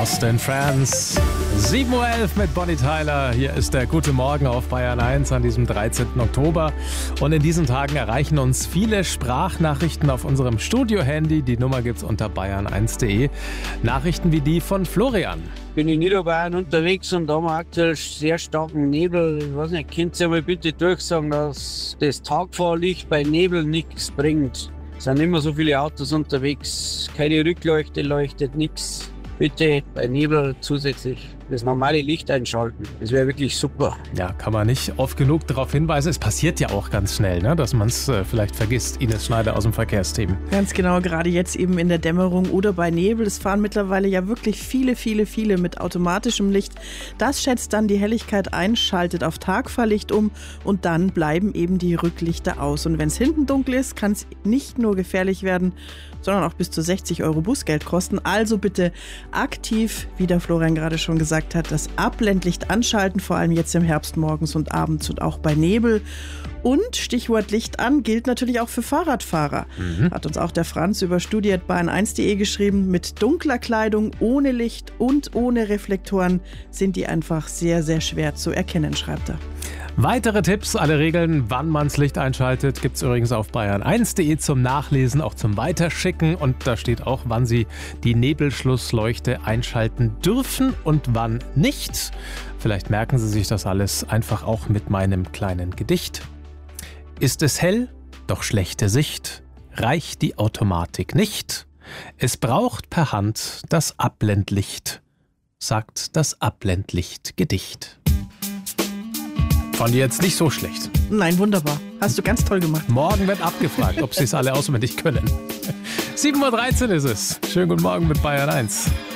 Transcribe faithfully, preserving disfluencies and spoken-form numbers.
Lost in France. sieben Uhr elf mit Bonnie Tyler. Hier ist der Gute Morgen auf Bayern eins an diesem dreizehnten Oktober. Und in diesen Tagen erreichen uns viele Sprachnachrichten auf unserem Studio-Handy. Die Nummer gibt's unter bayern eins punkt de. Nachrichten wie die von Florian. Bin in Niederbayern unterwegs und da haben wir aktuell sehr starken Nebel. Ich weiß nicht, könnt ihr mal bitte durchsagen, dass das Tagfahrlicht bei Nebel nichts bringt? Es sind immer so viele Autos unterwegs, keine Rückleuchte leuchtet, nichts. Bitte bei Nebel zusätzlich das normale Licht einschalten. Das wäre wirklich super. Ja, kann man nicht oft genug darauf hinweisen. Es passiert ja auch ganz schnell, ne? Dass man es äh, vielleicht vergisst. Ines Schneider aus dem Verkehrsteam. Ganz genau, gerade jetzt eben in der Dämmerung oder bei Nebel. Es fahren mittlerweile ja wirklich viele, viele, viele mit automatischem Licht. Das schätzt dann die Helligkeit ein, schaltet auf Tagfahrlicht um und dann bleiben eben die Rücklichter aus. Und wenn es hinten dunkel ist, kann es nicht nur gefährlich werden, sondern auch bis zu sechzig Euro Bußgeld kosten. Also bitte aktiv, wie der Florian gerade schon gesagt hat, das Abblendlicht anschalten, vor allem jetzt im Herbst morgens und abends und auch bei Nebel. Und Stichwort Licht an gilt natürlich auch für Fahrradfahrer. Mhm. Hat uns auch der Franz über studie at bayern eins punkt de geschrieben. Mit dunkler Kleidung, ohne Licht und ohne Reflektoren sind die einfach sehr, sehr schwer zu erkennen, schreibt er. Weitere Tipps, alle Regeln, wann man das Licht einschaltet, gibt es übrigens auf bayern eins punkt de zum Nachlesen, auch zum Weiterschicken. Und da steht auch, wann Sie die Nebelschlussleuchte einschalten dürfen und wann nicht. Vielleicht merken Sie sich das alles einfach auch mit meinem kleinen Gedicht. Ist es hell, doch schlechte Sicht, reicht die Automatik nicht. Es braucht per Hand das Abblendlicht, sagt das Abblendlicht-Gedicht. Fand ich jetzt nicht so schlecht. Nein, wunderbar. Hast du ganz toll gemacht. Morgen wird abgefragt, ob sie es alle auswendig können. sieben Uhr dreizehn ist es. Schönen guten Morgen mit Bayern eins.